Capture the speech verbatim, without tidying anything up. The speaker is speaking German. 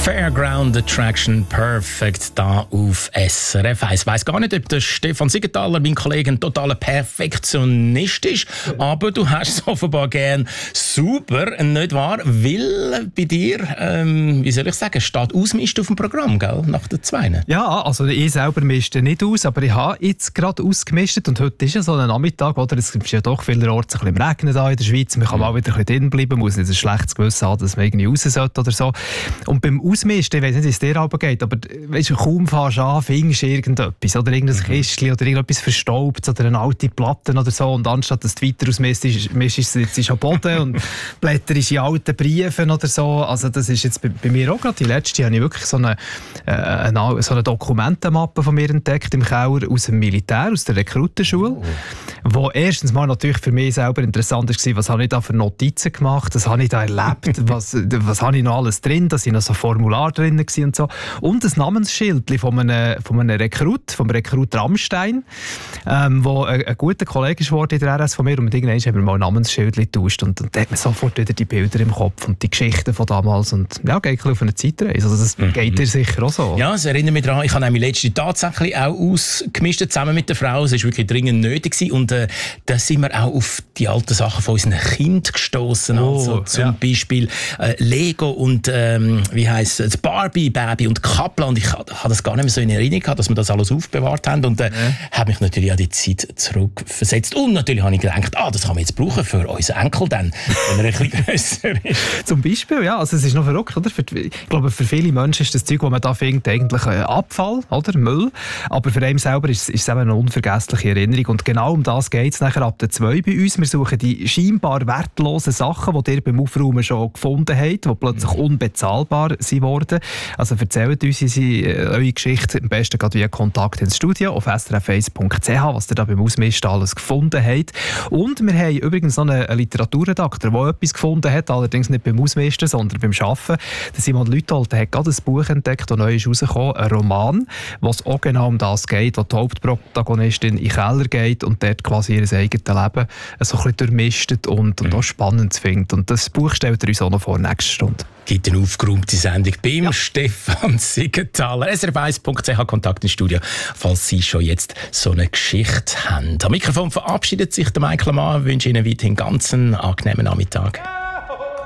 Fairground Attraction Perfect da auf S R F eins. Ich weiss gar nicht, ob der Stefan Siegenthaler, mein Kollege, ein totaler Perfektionist ist, aber du hast es offenbar gern super, nicht wahr? Weil bei dir, ähm, wie soll ich sagen, steht Ausmisten auf dem Programm, gell? Nach der zweiten. Ja, also ich selber mischte nicht aus, aber ich habe jetzt gerade ausgemistet und heute ist ja so ein Nachmittag, oder? Es ist ja doch vielerorts ein bisschen im Regnen da in der Schweiz, man kann mal wieder ein bisschen drin bleiben, muss nicht ein schlechtes Gewissen haben, dass man irgendwie raus sollte oder so. Und beim Ausmisten, ich weiss nicht, wie es dir aber geht, aber weißt du, kaum fährst du an, findest du irgendetwas, oder irgendein mhm. Kistchen oder irgendetwas Verstaubtes oder eine alte Platte oder so, und anstatt dass du weiter ausmistest, mistest du jetzt am Boden und blätterst in alten Briefen oder so. Also das ist jetzt bei, bei mir auch gerade. Die letzte habe ich wirklich so eine, äh, eine, so eine Dokumentenmappe von mir entdeckt im Keller aus dem Militär, aus der Rekrutenschule, oh. wo erstens mal natürlich für mich selber interessant war, was habe ich da für Notizen gemacht, was habe ich da erlebt, was, was habe ich noch alles drin, da sind noch so Formulare drin und so. Und ein Namensschild von einem, von einem Rekrut, vom Rekrut Rammstein, ähm, wo ein, ein guter Kollege ist geworden in der R S von mir, und irgendwann haben wir mal ein Namensschild getauscht, und, und da hat man sofort wieder die Bilder im Kopf und die Geschichten von damals, und ja, geht ein auf eine Zeitreise. Also das mhm. geht dir sicher auch so. Ja, es erinnert mich daran, ich habe nämlich letzte tatsächlich auch ausgemischt, zusammen mit der Frau. Es war wirklich dringend nötig gewesen. Und äh, da sind wir auch auf die alten Sachen von unseren Kindern gestoßen. Oh, also zum ja. Beispiel äh, Lego und ähm, wie heisst es, Barbie, Baby und Kaplan. Und ich habe das gar nicht mehr so in Erinnerung gehabt, dass wir das alles aufbewahrt haben. Und äh, ja. habe mich natürlich an die Zeit zurückversetzt. Und natürlich habe ich gedacht, ah, das kann man jetzt brauchen für unseren Enkel dann, wenn er ein bisschen grösser ist. Zum Beispiel, ja. Also es ist noch verrückt, oder? Für, ich glaube, für viele Menschen ist das Zeug, das man da findet, eigentlich ein Abfall, oder? Müll. Aber für einen selber ist, ist es eben eine unvergessliche Erinnerung. Und genau um das geht es nachher ab der zwei bei uns. Wir suchen die scheinbar wertlosen Sachen, die ihr beim Aufräumen schon gefunden habt, die plötzlich unbezahlbar sind worden. Also erzählt uns eure Geschichte, am besten gerade via Kontakt ins Studio auf s r f eins punkt c h, was ihr da beim Ausmisten alles gefunden habt. Und wir haben übrigens noch einen Literaturredakteur, der etwas gefunden hat, allerdings nicht beim Ausmisten, sondern beim Arbeiten. Der Simon Lüthold hat gerade ein Buch entdeckt, das neu ist rausgekommen, ein Roman, wo es auch genau um das geht, wo die Hauptprotagonistin in den Keller geht und dort quasi ihr eigenes Leben so ein bisschen durchmistet und, und auch spannend findet. Und das Buch stellt er uns auch noch vor nächste Stunde. Gibt eine aufgeräumte Sendung beim ja. Stefan Siegenthaler. s r f eins punkt c h, Kontakt ins Studio, falls Sie schon jetzt so eine Geschichte haben. Am Mikrofon verabschiedet sich der Michael Mann. Ich wünsche Ihnen weiterhin einen ganz angenehmen Nachmittag.